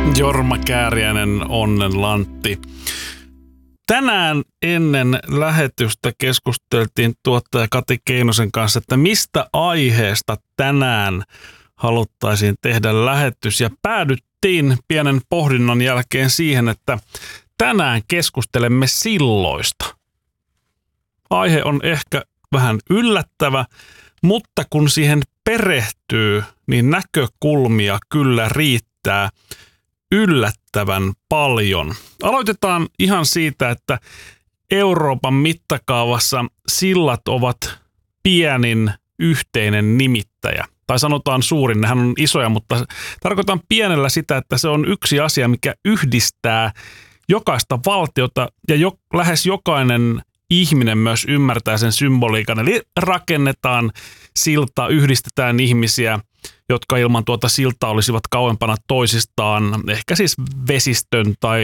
Jorma Kääriäinen, Onnen Lantti. Tänään ennen lähetystä keskusteltiin tuottaja Kati Keinosen kanssa, että mistä aiheesta tänään haluttaisiin tehdä lähetys. Ja päädyttiin pienen pohdinnan jälkeen siihen, että tänään keskustelemme silloista. Aihe on ehkä vähän yllättävä, mutta kun siihen perehtyy, niin näkökulmia kyllä riittää yllättävän paljon. Aloitetaan ihan siitä, että Euroopan mittakaavassa sillat ovat pienin yhteinen nimittäjä. Tai sanotaan suurin, nehän on isoja, mutta tarkoitan pienellä sitä, että se on yksi asia, mikä yhdistää jokaista valtiota ja lähes jokainen ihminen myös ymmärtää sen symboliikan. Eli rakennetaan silta, yhdistetään ihmisiä, jotka ilman tuota siltaa olisivat kauempana toisistaan, ehkä siis vesistön tai